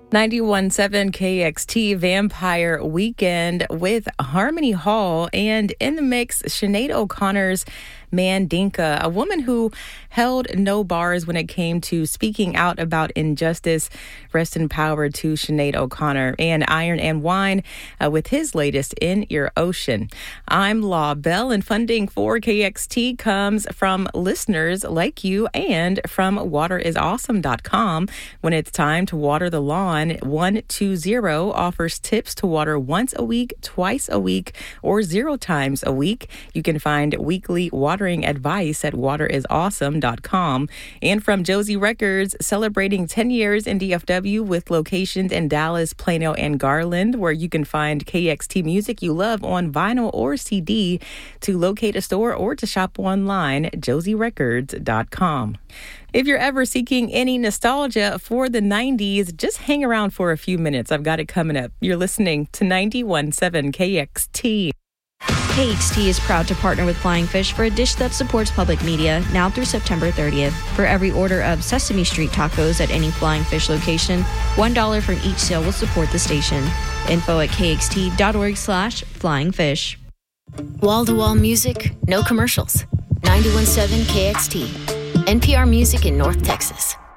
91.7 KXT Vampire Weekend with Harmony Hall, and in the mix, Sinead O'Connor's Mandinka, a woman who held no bars when it came to speaking out about injustice. Rest in power to Sinead O'Connor. And Iron and Wine with his latest In Your Ocean. I'm Law Bell, and funding for KXT comes from listeners like you and from waterisawesome.com. When it's time to water the lawn, 120 offers tips to water once a week, twice a week, or 0 times a week. You can find weekly watering advice at waterisawesome.com. And from Josie Records, celebrating 10 years in DFW with locations in Dallas, Plano, and Garland, where you can find KXT music you love on vinyl or CD. To locate a store or to shop online, josierecords.com. If you're ever seeking any nostalgia for the 90s, just hang around for a few minutes. I've got it coming up. You're listening to 91.7 KXT. KXT is proud to partner with Flying Fish for a dish that supports public media now through September 30th. For every order of Sesame Street tacos at any Flying Fish location, $1 from each sale will support the station. Info at kxt.org/flyingfish. Wall-to-wall music, no commercials. 91.7 KXT. NPR Music in North Texas.